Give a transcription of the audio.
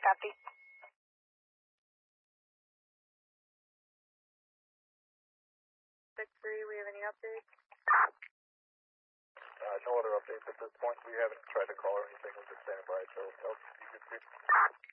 Copy. 6-3, we have any updates? No other updates at this point. We haven't tried to call or anything. We're just standing by, so you could